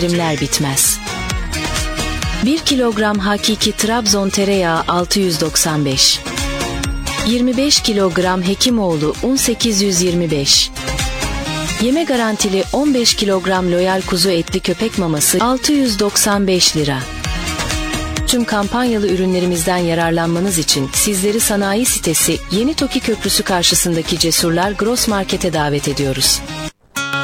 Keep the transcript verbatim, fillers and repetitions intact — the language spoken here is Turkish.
indirimler bitmez. bir kilogram hakiki Trabzon tereyağı altı yüz doksan beş. yirmi beş kilogram Hekimoğlu un sekiz yüz yirmi beş. Yeme garantili on beş kilogram Loyal kuzu etli köpek maması altı yüz doksan beş lira. Tüm kampanyalı ürünlerimizden yararlanmanız için sizleri sanayi sitesi Yeni Toki Köprüsü karşısındaki Cesurlar Gross Market'e davet ediyoruz.